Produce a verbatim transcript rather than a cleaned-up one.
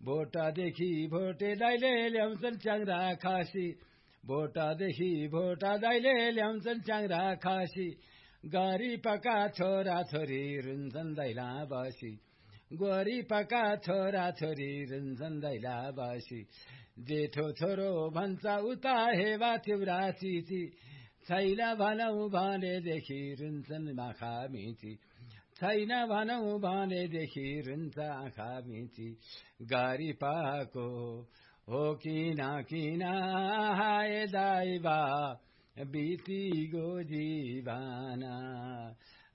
भोटादेखि भोटे दाइले ल्याउँछन् च्याङ्रा खासी भोटादेखि भोटा दाइले ल्याउँछन् च्याङ्रा खासी गरी पका छोरा छोरी रुन्छन् दैला बसी गोरी पका छोरा छोरी रुन्छन् दैला बसी जेठो छोरो भन्छ उता हेवा तिउरा चिची छैन भनौ भनेदेखि रुन्छन् आँखा मिची छैन भनौ भनेदेखि रुन्छ आँखा मिची गरी पाको हो किन किन हाय दाइबा बितिगो जीवना